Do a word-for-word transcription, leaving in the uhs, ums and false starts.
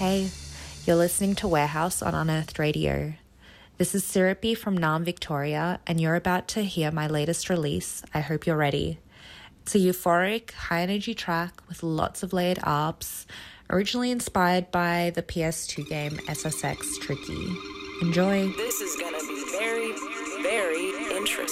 Hey, you're listening to Warehouse on Unearthed Radio. This is Syrupy from Naarm, Victoria, and you're about to hear my latest release. I hope you're ready. It's a euphoric, high-energy track with lots of layered arps, originally inspired by the P S two game S S X Tricky. Enjoy. This is gonna be very, very interesting.